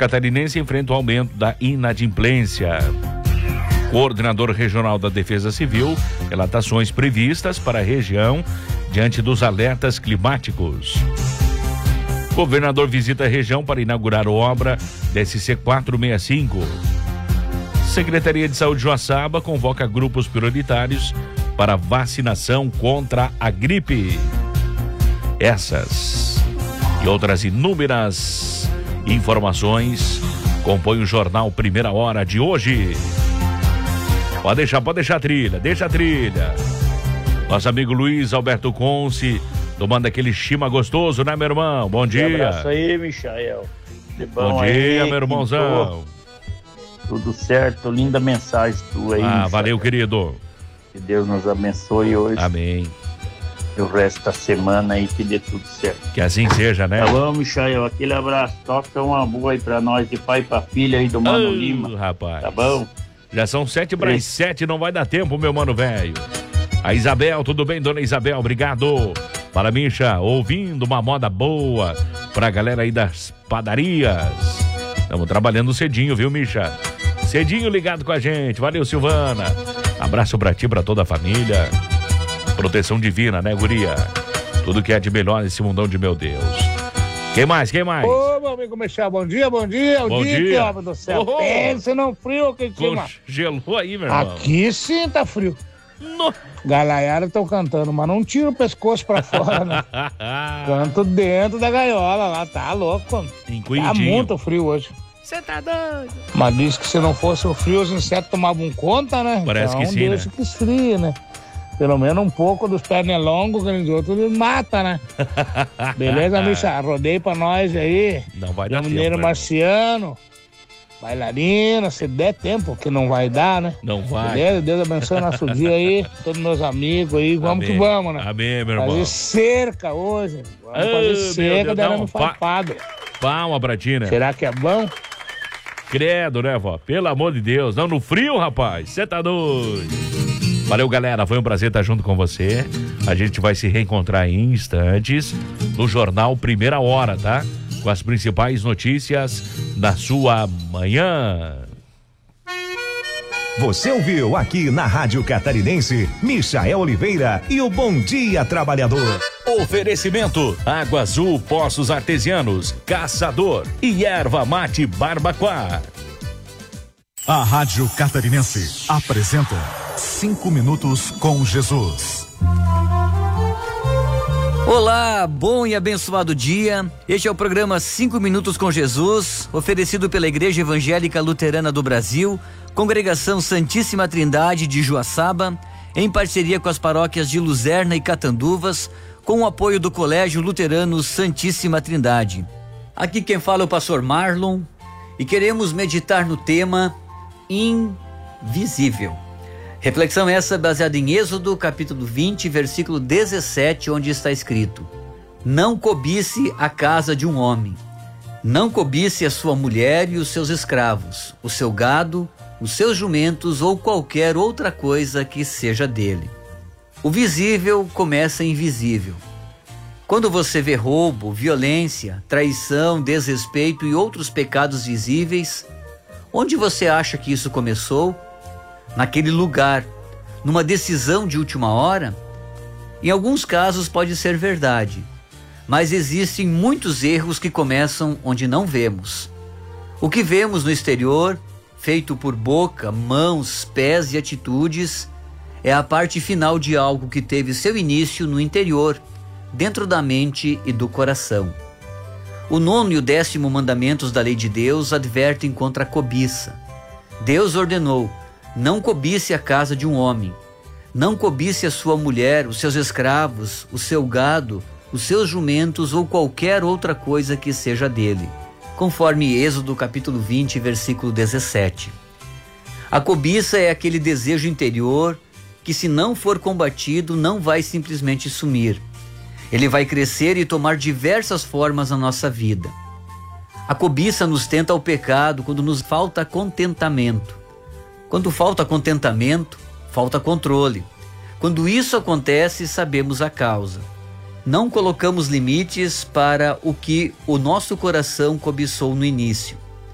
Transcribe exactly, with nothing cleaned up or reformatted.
Catarinense enfrenta o aumento da inadimplência. Coordenador Regional da Defesa Civil relata ações previstas para a região diante dos alertas climáticos. Governador visita a região para inaugurar obra da S C quatrocentos e sessenta e cinco. Secretaria de Saúde de Joaçaba convoca grupos prioritários para vacinação contra a gripe. Essas e outras inúmeras informações compõem o Jornal Primeira Hora de hoje. Pode deixar, pode deixar a trilha, deixa a trilha. Nosso amigo Luiz Alberto Conce tomando aquele chima gostoso, né, meu irmão? Bom dia. Um abraço aí, Michael. De bom, bom dia, aí, meu irmãozão. Tudo certo, linda mensagem tua aí. Ah, Michael. valeu, querido. Que Deus nos abençoe hoje. Amém. E o resto da semana aí que dê tudo certo. Que assim seja, né? Tá bom, Michael, aquele abraço. Toca uma boa aí pra nós, de pai pra filha aí do Mano oh, Lima. Rapaz. Tá bom? Já são sete para as sete, não vai dar tempo, meu mano velho. A Isabel, tudo bem, dona Isabel? Obrigado. Para Misha, ouvindo uma moda boa pra galera aí das padarias. Estamos trabalhando cedinho, viu, Misha? Cedinho ligado com a gente. Valeu, Silvana. Abraço pra ti, pra toda a família. Proteção divina, né, guria? Tudo que é de melhor nesse mundão de meu Deus. Quem mais? Quem mais? Ô, meu amigo Michel, bom dia, bom dia. O bom dia, dia. que, homem do céu. Oh, Pensa no frio aqui em cima. Gelou aí, meu irmão. Aqui sim tá frio. No... Galaiada estão cantando, mas não tira o pescoço pra fora, né? Canto dentro da gaiola lá, tá louco. Tá muito frio hoje. Você tá doido? Mas diz que se não fosse o frio, os insetos tomavam conta, né? Parece então, que sim, deixa né? que esfria, né? Pelo menos um pouco dos pernilongos, que eles outros eles matam, né? Beleza, Micha? Rodei pra nós aí. Não vai dar tempo. Mineiro né? Marciano, bailarina, se der tempo, que não vai dar, né? Não vai. Beleza? Deus abençoe nosso dia aí, todos meus amigos aí. Vamos Amém. que vamos, né? Amém, meu irmão. Fazer cerca hoje. Vamos Oh, fazer meu cerca Deus, da não, arame pa- farpado. Palma pra ti, né? Será que é bom? Credo, né, vó? Pelo amor de Deus. Não, no frio, rapaz. Você tá doido. Valeu, galera. Foi um prazer estar junto com você. A gente vai se reencontrar em instantes no Jornal Primeira Hora, tá? Com as principais notícias da sua manhã. Você ouviu aqui na Rádio Catarinense, Michael Oliveira e o Bom Dia Trabalhador. Oferecimento: Água Azul Poços Artesianos, Caçador e Erva Mate Barbacoa. A Rádio Catarinense apresenta Cinco Minutos com Jesus. Olá, bom e abençoado dia. Este é o programa Cinco Minutos com Jesus, oferecido pela Igreja Evangélica Luterana do Brasil, Congregação Santíssima Trindade de Joaçaba, em parceria com as paróquias de Luzerna e Catanduvas, com o apoio do Colégio Luterano Santíssima Trindade. Aqui quem fala é o pastor Marlon e queremos meditar no tema invisível. Reflexão essa baseada em Êxodo, capítulo vinte, versículo dezessete, onde está escrito: não cobice a casa de um homem, não cobice a sua mulher e os seus escravos, o seu gado, os seus jumentos ou qualquer outra coisa que seja dele. O visível começa invisível. Quando você vê roubo, violência, traição, desrespeito e outros pecados visíveis, onde você acha que isso começou? Naquele lugar, numa decisão de última hora? Em alguns casos pode ser verdade, mas existem muitos erros que começam onde não vemos. O que vemos no exterior, feito por boca, mãos, pés e atitudes, é a parte final de algo que teve seu início no interior, dentro da mente e do coração. O nono e o décimo mandamentos da lei de Deus advertem contra a cobiça. Deus ordenou: não cobice a casa de um homem, não cobice a sua mulher, os seus escravos, o seu gado, os seus jumentos ou qualquer outra coisa que seja dele, conforme Êxodo capítulo vinte, versículo dezessete. A cobiça é aquele desejo interior que, se não for combatido, não vai simplesmente sumir. Ele vai crescer e tomar diversas formas na nossa vida. A cobiça nos tenta ao pecado quando nos falta contentamento. Quando falta contentamento, falta controle. Quando isso acontece, sabemos a causa. Não colocamos limites para o que o nosso coração cobiçou no início.